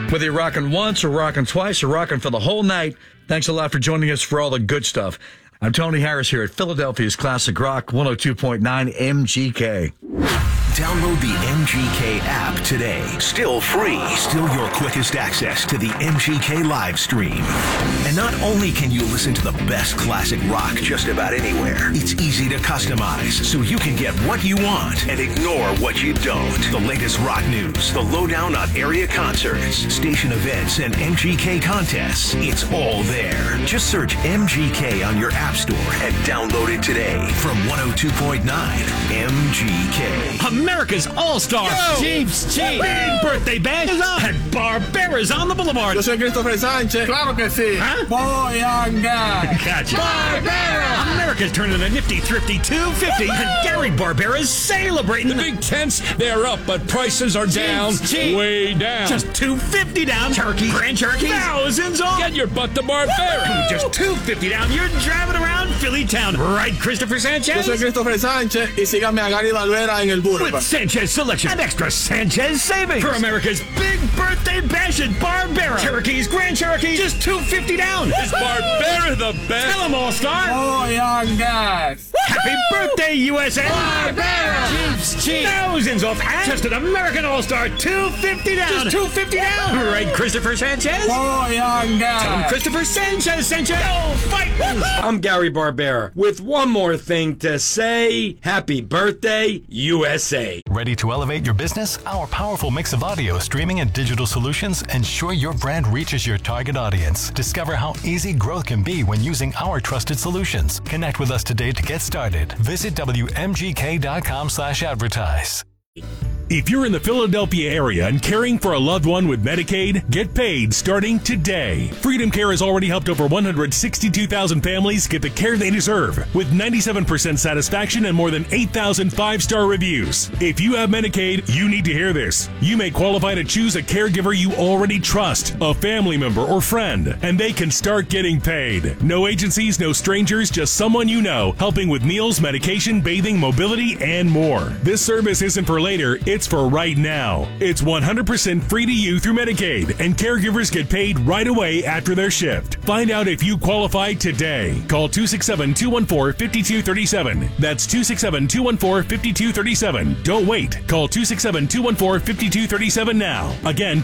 Whether you're rocking once or rocking twice or rocking for the whole night, thanks a lot for joining us for all the good stuff. I'm Tony Harris here at Philadelphia's Classic Rock 102.9 MGK. Download the MGK app today. Still free. Still your quickest access to the MGK live stream. And not only can you listen to the best classic rock just about anywhere, it's easy to customize so you can get what you want and ignore what you don't. The latest rock news, the lowdown on area concerts, station events, and MGK contests. It's all there. Just search MGK on your app store and download it today from 102.9 MGK. America's All-Star Chiefs Big Birthday Bash is on, and Barbera's on the Boulevard. Yo soy Christopher Sanchez. Claro que sí. Huh? Boyanga. Gotcha. Barbera. America's turning a nifty, thrifty 250, and Gary Barbera's celebrating. The big tents, they're up, but prices are down. Cheap. Way down. Just $250 down. Cherokee, Grand Cherokee, thousands off. Get your butt to Barbera. Just $250 down. You're driving around Philly town, right, Christopher Yo Sanchez? soy Christopher Sanchez y síganme a Gary Barbera en el Boulevard. With Sanchez Selection and extra Sanchez savings for America's big birthday bash at Barbera. Cherokees, Grand Cherokee, just $250 down. Is Barbera the best? Tell them, All-Star. Boyangas. Happy birthday, USA! Barbera. Chiefs, cheap. Thousands off. And just an American All-Star, $250 down. Just $250 down. Right, Christopher Sanchez? Tell him Boyangas. Christopher Sanchez. Go fight. I'm Gary Barbera with one more thing to say. Happy birthday, USA. Ready to elevate your business? Our powerful mix of audio, streaming, and digital solutions ensure your brand reaches your target audience. Discover how easy growth can be when using our trusted solutions. Connect with us today to get started. Visit WMGK.com/advertise. If you're in the Philadelphia area and caring for a loved one with Medicaid, get paid starting today. Freedom Care has already helped over 162,000 families get the care they deserve, with 97% satisfaction and more than 8,000 five-star reviews. If you have Medicaid, you need to hear this. You may qualify to choose a caregiver you already trust, a family member or friend, and they can start getting paid. No agencies, no strangers, just someone you know, helping with meals, medication, bathing, mobility, and more. This service isn't for later, it's for right now. It's 100% free to you through Medicaid, and caregivers get paid right away after their shift. Find out if you qualify today. Call 267-214-5237. That's 267-214-5237. Don't wait. Call 267-214-5237 now. Again,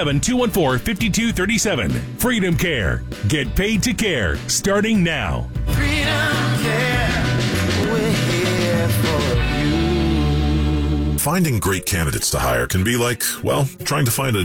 267-214-5237. Freedom Care. Get paid to care, starting now. Freedom Care. We're here for you. Finding great candidates to hire can be like, well, trying to find a